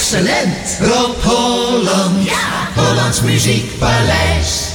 Excellent. Rob Holland. Ja. Hollands Muziekpaleis.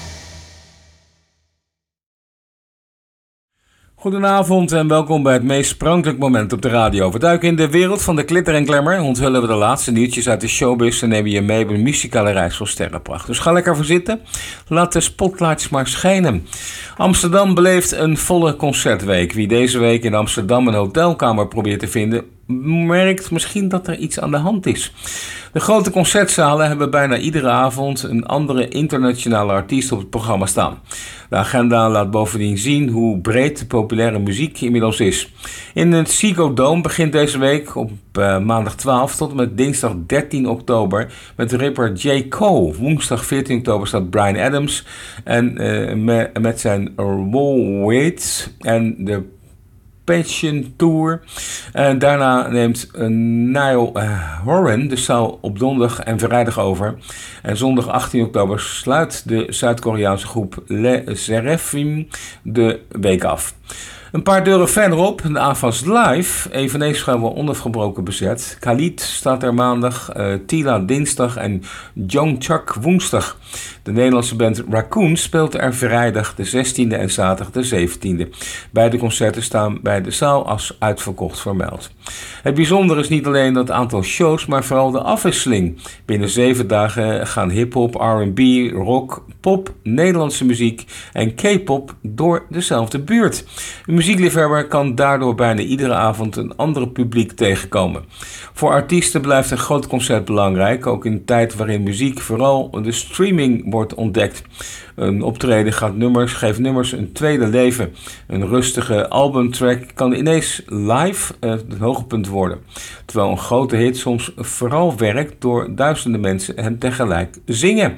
Goedenavond en welkom bij het meest sprankelijk moment op de radio. We duiken in de wereld van de glitter en glamour, onthullen we de laatste nieuwtjes uit de showbiz en nemen je mee op een muzikale reis vol sterrenpracht. Dus ga lekker voor zitten, laat de spotlights maar schijnen. Amsterdam beleeft een volle concertweek. Wie deze week in Amsterdam een hotelkamer probeert te vinden, merkt misschien dat er iets aan de hand is. De grote concertzalen hebben bijna iedere avond een andere internationale artiest op het programma staan. De agenda laat bovendien zien hoe breed de populaire muziek inmiddels is. In het Ziggo Dome begint deze week op maandag 12 tot en met dinsdag 13 oktober met rapper J. Cole. Woensdag 14 oktober staat Bryan Adams en met zijn Wait en de Passion Tour. En daarna neemt Niall Horan de zaal op donderdag en vrijdag over. En zondag 18 oktober sluit de Zuid-Koreaanse groep Les Seraphim de week af. Een paar deuren verderop, de Avas Live, eveneens vrijwel onafgebroken bezet. Khalid staat er maandag, Tila dinsdag en Jungkook woensdag. De Nederlandse band Raccoon speelt er vrijdag de 16e en zaterdag de 17e. Beide concerten staan bij de zaal als uitverkocht vermeld. Het bijzondere is niet alleen het aantal shows, maar vooral de afwisseling. Binnen 7 dagen gaan hip-hop, R&B, rock, pop, Nederlandse muziek en K-pop door dezelfde buurt. Een muziekliefhebber kan daardoor bijna iedere avond een andere publiek tegenkomen. Voor artiesten blijft een groot concert belangrijk, ook in een tijd waarin muziek vooral de streaming wordt ontdekt. Een optreden geeft nummers een tweede leven. Een rustige albumtrack kan ineens live het hoogtepunt worden. Terwijl een grote hit soms vooral werkt door duizenden mensen hem tegelijk zingen.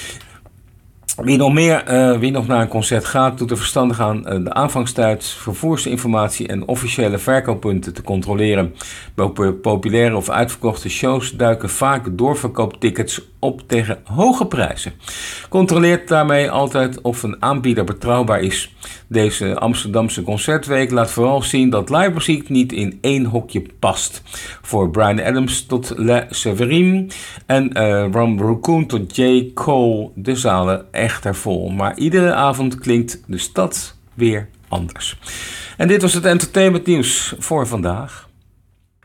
Wie nog naar een concert gaat, doet er verstandig aan de aanvangstijd, vervoersinformatie en officiële verkooppunten te controleren. Bij populaire of uitverkochte shows duiken vaak doorverkooptickets op tegen hoge prijzen. Controleert daarmee altijd of een aanbieder betrouwbaar is. Deze Amsterdamse concertweek laat vooral zien dat live muziek niet in één hokje past. Voor Bryan Adams tot Les Seraphim en from Raccoon tot J. Cole de zalen echter vol. Maar iedere avond klinkt de stad weer anders. En dit was het entertainment nieuws voor vandaag.